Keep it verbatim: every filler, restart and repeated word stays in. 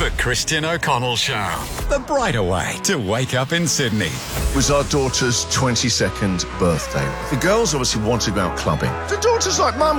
The Christian O'Connell Show. The brighter way to wake up in Sydney. It was our daughter's twenty-second birthday. The girls obviously wanted to go out clubbing. The daughter's like, Mum,